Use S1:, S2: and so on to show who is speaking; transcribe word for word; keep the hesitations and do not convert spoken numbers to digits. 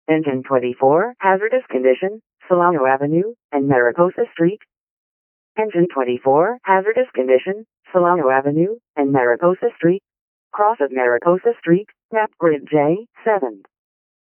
S1: Engine twenty-four, hazardous condition, Solano Avenue and Mariposa Street. Engine twenty-four, hazardous condition, Solano Avenue and Mariposa Street. Cross of Mariposa Street, map grid J seven.